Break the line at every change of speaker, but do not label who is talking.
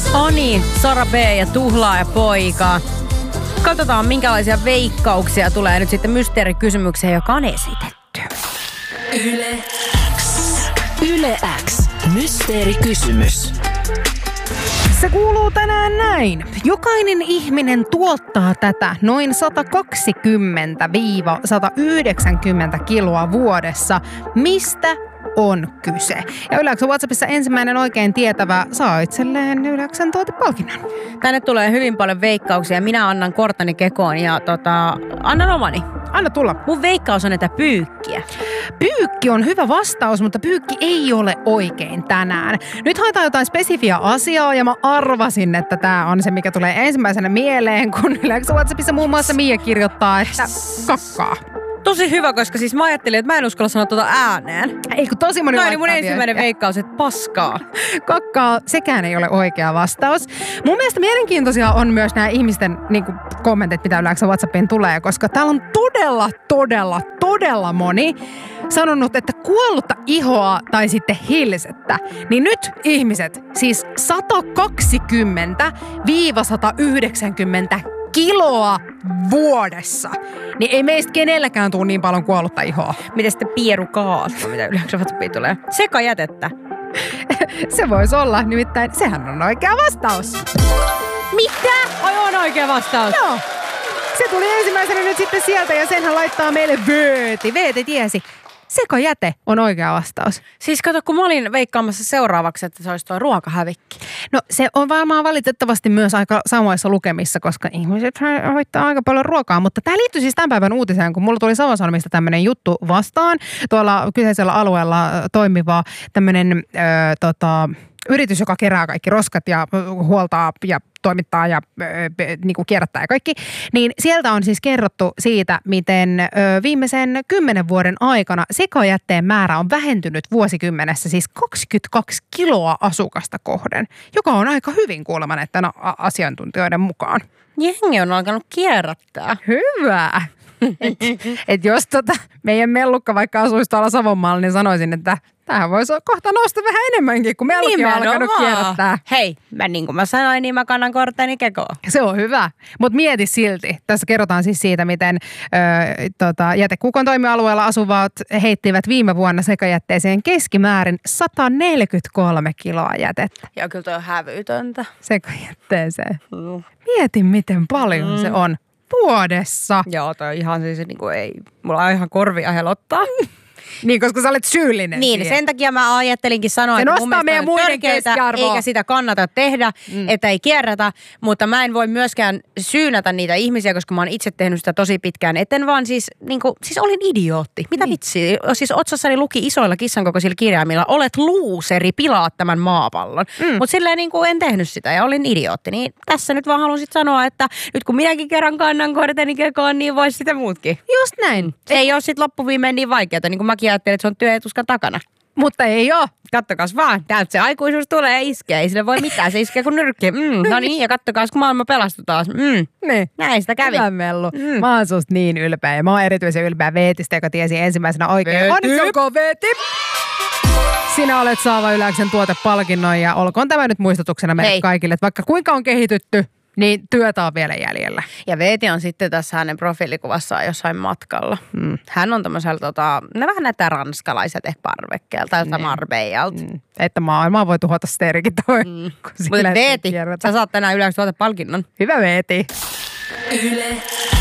Ani, Sara B ja Tuhlaaja poika. Katsotaan, minkälaisia veikkauksia tulee nyt sitten mysteerikysymykseen, joka on esitetty.
Yle X. Yle X. Mysteerikysymys.
Se kuuluu tänään näin. Jokainen ihminen tuottaa tätä noin 120-190 kiloa vuodessa. Mistä on kyse? Ja Yle X:n WhatsAppissa ensimmäinen oikein tietävä saa itselleen Yle X:n tuotepalkinnon.
Tänne tulee hyvin paljon veikkauksia. Minä annan kortani kekoon ja annan omani.
Anna tulla.
Mun veikkaus on, että pyykkiä.
Pyykki on hyvä vastaus, mutta pyykki ei ole oikein tänään. Nyt haetaan jotain spesifiä asiaa ja mä arvasin, että tää on se, mikä tulee ensimmäisenä mieleen, kun Yle X:n WhatsAppissa muun muassa Mia kirjoittaa, että kakkaa.
Tosi hyvä, koska siis mä ajattelin, että mä en uskalla sanoa tuota ääneen.
Ei kun tosi moni
Tämä oli mun
laittaa
ensimmäinen
viestiä.
veikkaus, että paskaa.
Kakkaa, sekään ei ole oikea vastaus. Mun mielestä mielenkiintoisia on myös nämä ihmisten kommentit, mitä yleensä WhatsAppiin tulee, koska täällä on todella moni sanonut, että kuollutta ihoa tai sitten hilsettä. Niin nyt ihmiset, siis 120-190 kiloa vuodessa. Niin ei meistä kenelläkään tule niin paljon kuollutta ihoa.
Miten sitten pierukaasua, mitä yleensä WhatsAppiin tulee? Sekajätettä.
Se voisi olla, nimittäin sehän on oikea vastaus.
Mitä? Ai on oikea vastaus.
Joo. Se tuli ensimmäisenä nyt sitten sieltä ja senhän laittaa meille Veeti. Veeti tiesi. Sekajäte on oikea vastaus.
Siis kato, kun mä olin veikkaamassa seuraavaksi, että se olisi tuo ruokahävikki.
No se on varmaan valitettavasti myös aika samoissa lukemissa, koska ihmiset hoitaa aika paljon ruokaa. Mutta tämä liittyy siis tämän päivän uutiseen, kun mulla tuli Savosanomista tämmöinen juttu vastaan. Tuolla kyseisellä alueella toimiva tämmöinen yritys, joka kerää kaikki roskat ja huoltaa ja toimittaa ja niinku kierrättää ja kaikki, niin sieltä on siis kerrottu siitä, miten viimeisen 10 vuoden aikana sekajätteen määrä on vähentynyt vuosikymmenessä siis 22 kiloa asukasta kohden, joka on aika hyvin kuulemma näiden asiantuntijoiden mukaan.
Jengi on alkanut kierrättää.
Hyvä! Et jos meidän mellukka vaikka asuisi tuolla Savonmaalla, niin sanoisin, että tämähän voisi kohta nousta vähän enemmänkin, kun mellukki on alkanut kierrättää.
Hei, niin kuin mä sanoin, niin mä kannan kortteni kekoon.
Se on hyvä, mutta mieti silti. Tässä kerrotaan siis siitä, miten jätekukon toimialueella asuvat heittivät viime vuonna sekajätteeseen keskimäärin 143 kiloa jätettä.
Ja kyllä toi on hävytöntä.
Sekajätteeseen. Mieti, miten paljon se on vuodessa.
Joo, toi ihan siis niinku ei, mulla on ihan korvia helottaa.
Niin, koska sä olet syyllinen
Niin,
siihen.
sen takia mä ajattelinkin sanoa,
se
että mun
nostaa meidän
mielestä
muiden
on törkeetä,
keskiarvoa.
eikä sitä kannata tehdä, että ei kierrätä, mutta mä en voi myöskään syynätä niitä ihmisiä, koska mä oon itse tehnyt sitä tosi pitkään, etten vaan siis olin idiootti. Mitä vitsiä? Siis otsassani luki isoilla kissankokoisilla kirjaimilla, olet luuseri, pilaat tämän maapallon. Mutta silleen en tehnyt sitä ja olin idiootti. Niin tässä nyt vaan halusin sanoa, että nyt kun minäkin kerran kannan korteni kekoon, niin vois sitä muutkin.
Just näin.
Se ei ole sitten loppuviimein niin vaikeaa, niin kuin mäkin ajattelin, että se on työetuskan takana.
Mutta ei oo.
Kattokas vaan, täältä se aikuisuus tulee ja iskee. Ei sille voi mitään, se iskee kuin nyrkki. No niin, ja kattokas, kun maailma pelastui taas.
Niin.
Näin sitä kävi.
Hyvä Mellu. Mä oon susta niin ylpeä ja mä oon erityisen ylpeä Veetistä, joka tiesi ensimmäisenä oikein. Onneksi olkoon Veeti! Sinä olet saava Yle X:n tuotepalkinnon ja olkoon tämä nyt muistutuksena meille kaikille, että vaikka kuinka on kehitytty, niin työtä on vielä jäljellä.
Ja Veeti on sitten tässä hänen profiilikuvassaan jossain matkalla. Hän on tämmöisellä, vähän näitä ranskalaiset ehkä parvekkeelta, joltain Marbeijalta.
Että maailmaa voi tuhota steerikin toi.
Mutta Veeti, sä saat tänään Yle X:n tuotepalkinnon.
Hyvä Veeti.
Yle